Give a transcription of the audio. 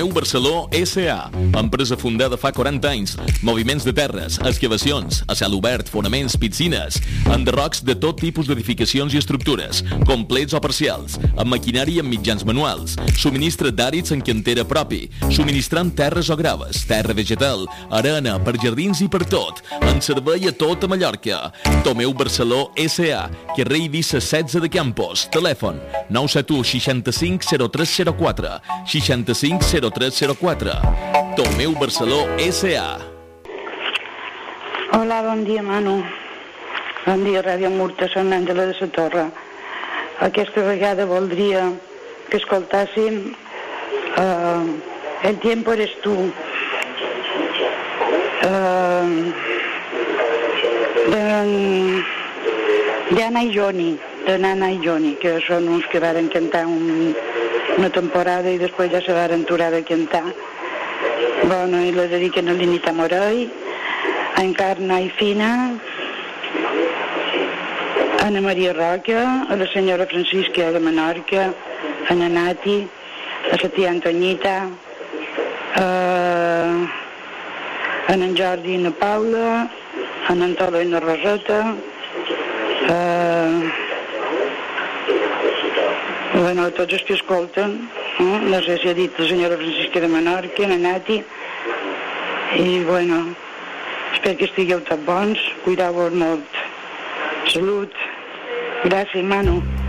Tomeu Barceló S.A., empresa fundada fa 40 anys. Moviments de terres, excavacions, a cel obert, fonaments, piscines, enderrocs de tot tipus d'edificacions i estructures, complets o parcials, amb maquinari i amb mitjans manuals, subministra d'àrids en cantera propi, subministrant terres o graves, terra vegetal, arena, per jardins i per tot, en servei a tota Mallorca. Tomeu Barceló S.A., carrer Eivissa 16 de Campos, telèfon 971 65 0304, 65 0304. Tomeu Barceló S.A. Hola, bon dia, Manu. Bon dia, Ràdio Murta, són Àngela de la Torre. Aquesta vegada voldria que escoltàssim El tiempo eres tú, de Anna i Joni, de Nana i Joni, que són uns que varen cantar una temporada i després ja se varen aturar de cantar. Bueno, i la dediquen a l'Inita Morell, a Encarna i Fina, a Ana Maria Roca, a la senyora Francisca de Menorca, a na Nati, a la tia Antonyita, a en Jordi i na Paula, a en Tolo i na Roseta, bueno, tots els que escolten, no sé si ha dit la senyora Francisca de Menorca, na Nati, i bueno, espero que estigueu tots bons, cuideu-vos molt. Salut. Gràcies, Manu.